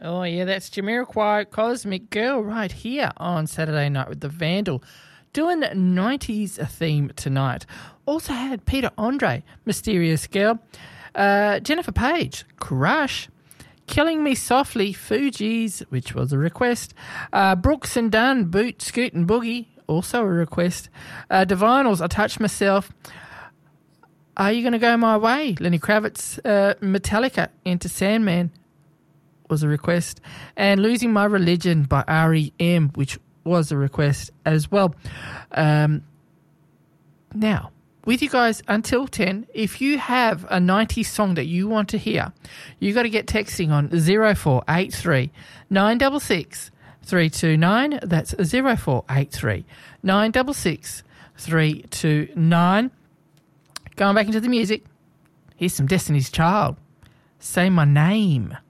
Oh, yeah, that's Jamiroquai, Cosmic Girl, right here on Saturday Night with the Vandal. Doing 90s theme tonight. Also had Peter Andre, Mysterious Girl. Jennifer Page, Crush. Killing Me Softly, Fugees, which was a request. Brooks and Dunn, Boot, Scoot and Boogie, also a request. Divinals, I Touch Myself. Are You Gonna Go My Way? Lenny Kravitz, Metallica, Enter Sandman was a request. And Losing My Religion by R.E.M., which was a request as well. Now, with you guys until 10, if you have a 90s song that you want to hear, you got to get texting on 0483 966 329. That's 0483 966 329. Going back into the music, here's some Destiny's Child. Say My Name.